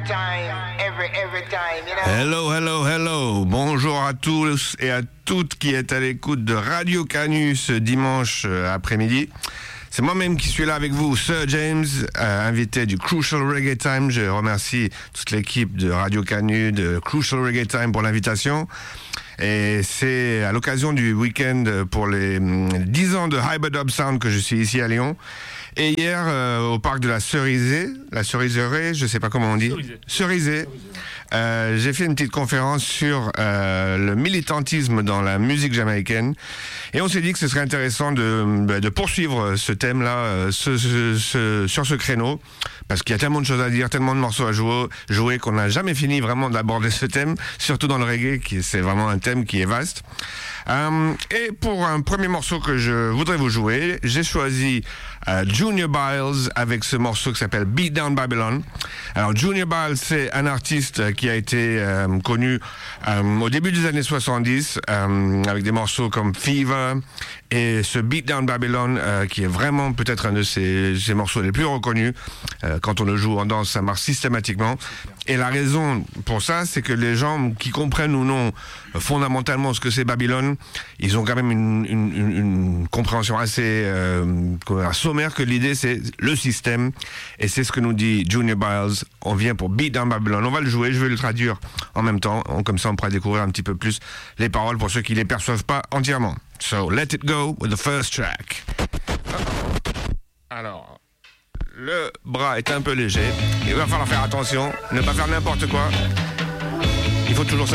Hello, hello, hello. Bonjour à tous et à toutes qui êtes à l'écoute de Radio Canu ce dimanche après-midi. C'est moi-même qui suis là avec vous, Sir James, invité du Crucial Reggae Time. Je remercie toute l'équipe de Radio Canu, de Crucial Reggae Time pour l'invitation. Et c'est à l'occasion du week-end pour les 10 ans de Hybrid Sound que je suis ici à Lyon. Et hier, au parc de la Cerisée, je sais pas comment on dit. Cerisée. J'ai fait une petite conférence sur le militantisme dans la musique jamaïcaine. Et on s'est dit que ce serait intéressant de poursuivre ce thème-là sur ce créneau. Parce qu'il y a tellement de choses à dire, tellement de morceaux à jouer qu'on n'a jamais fini vraiment d'aborder ce thème. Surtout dans le reggae, c'est vraiment un thème qui est vaste. Et pour un premier morceau que je voudrais vous jouer, j'ai choisi Junior Byles avec ce morceau qui s'appelle Beat Down Babylon. Alors Junior Byles, c'est un artiste qui a été connu au début des années 70 avec des morceaux comme Fever et ce Beat Down Babylon qui est vraiment peut-être un de ses morceaux les plus reconnus. Quand on le joue en danse, ça marche systématiquement. Et la raison pour ça, c'est que les gens qui comprennent ou non fondamentalement ce que c'est Babylone, ils ont quand même une compréhension assez sommaire que l'idée c'est le système. Et c'est ce que nous dit Junior Byles. On vient pour Beat Down Babylon. On va le jouer, je vais le traduire en même temps. Comme ça on pourra découvrir un petit peu plus les paroles pour ceux qui ne les perçoivent pas entièrement. So, let it go with the first track. Alors, le bras est un peu léger. Il va falloir faire attention, ne pas faire n'importe quoi. Il faut toujours